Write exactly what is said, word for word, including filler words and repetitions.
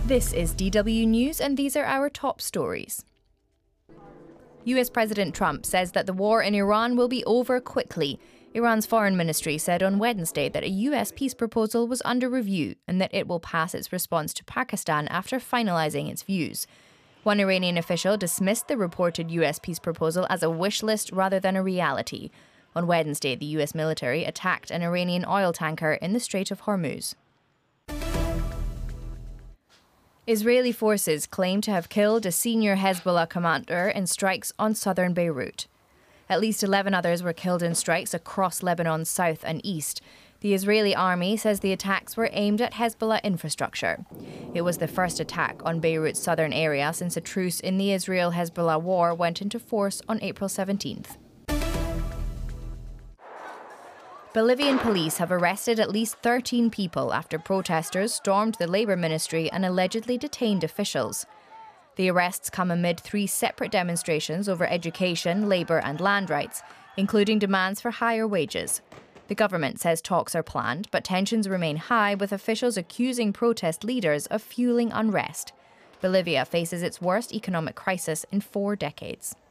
This is D W News, and these are our top stories. U S President Trump says that the war in Iran will be over quickly. Iran's foreign ministry said on Wednesday that a U S peace proposal was under review and that it will pass its response to Pakistan after finalizing its views. One Iranian official dismissed the reported U S peace proposal as a wish list rather than a reality. On Wednesday, the U S military attacked an Iranian oil tanker in the Strait of Hormuz. Israeli forces claim to have killed a senior Hezbollah commander in strikes on southern Beirut. At least eleven others were killed in strikes across Lebanon's south and east. The Israeli army says the attacks were aimed at Hezbollah infrastructure. It was the first attack on Beirut's southern area since a truce in the Israel-Hezbollah war went into force on April seventeenth. Bolivian police have arrested at least thirteen people after protesters stormed the Labour Ministry and allegedly detained officials. The arrests come amid three separate demonstrations over education, labour and land rights, including demands for higher wages. The government says talks are planned, but tensions remain high, with officials accusing protest leaders of fueling unrest. Bolivia faces its worst economic crisis in four decades.